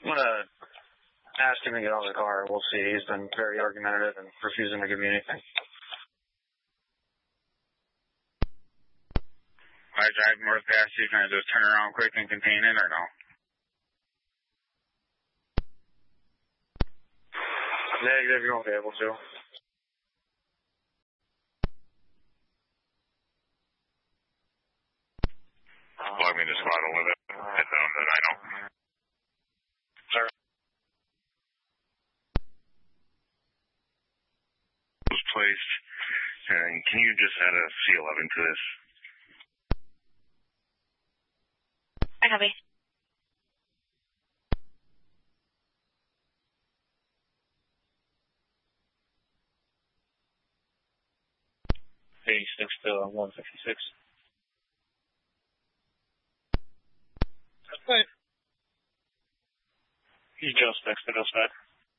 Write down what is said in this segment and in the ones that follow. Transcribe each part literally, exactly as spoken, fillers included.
I'm going to ask him to get out of the car. We'll see. He's been very argumentative and refusing to give me anything. I drive north gas station. Can I just turn around quick and contain it or no? Negative, you won't be able to. Plug me to spot eleven. Head down to nine oh. Sir. Was placed. And can you just add a C eleven to this? I copy. eighty-six to one fifty-six. That's right. He just texted us back.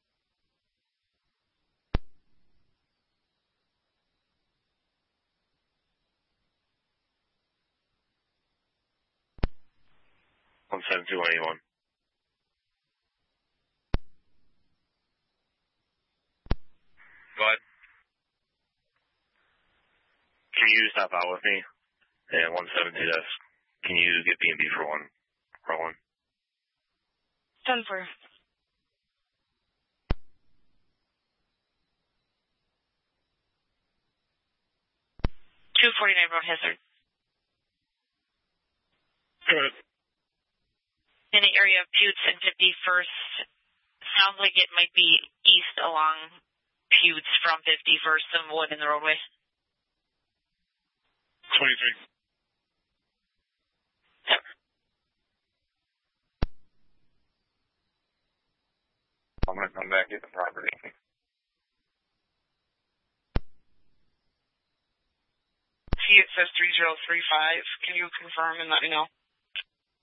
one seven two one eight one. Go ahead. Can you stop out with me? Yeah, one seven two desk. Can you get B and B for one? Rolling. Done for. two forty-nine Road Hazard. Go ahead. In the area of Putes and fifty-first. Sounds like it might be east along Putes from fifty-first and Wood in the roadway. twenty-three. Yep. I'm going to come back and get the property. See, it says three zero three five. Can you confirm and let me know?